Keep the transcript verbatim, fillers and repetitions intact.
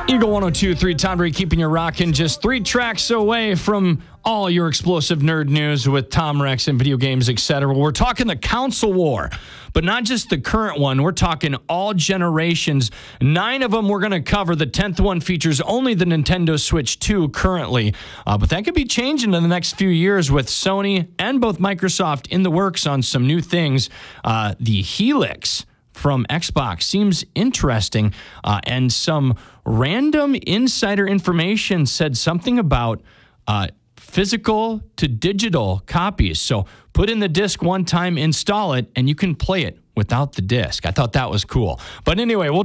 Eagle one oh two point three, Tom Brady keeping you rocking, just three tracks away from all your explosive nerd news with Tom Rex and video games, et cetera. We're talking the console war, but not just the current one. We're talking all generations. Nine of them we're going to cover. The tenth one features only the Nintendo Switch two currently, uh, but that could be changing in the next few years with Sony and both Microsoft in the works on some new things. Uh, the Helix from Xbox seems interesting, uh, and some random insider information said something about uh, physical to digital copies. So put in the disc one time, install it, and you can play it without the disc. I thought that was cool. But anyway, we'll